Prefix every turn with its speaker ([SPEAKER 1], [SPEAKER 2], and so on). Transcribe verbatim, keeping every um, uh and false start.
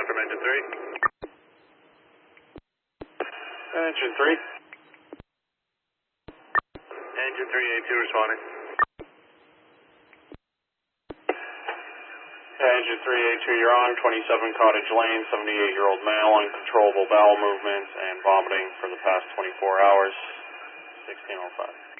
[SPEAKER 1] from engine three.
[SPEAKER 2] Engine three.
[SPEAKER 1] Engine three, A two responding.
[SPEAKER 2] Engine three A two, you're on twenty-seven Cottage Lane, seventy-eight-year-old male, uncontrollable bowel movements and vomiting for the past twenty-four hours, sixteen oh five.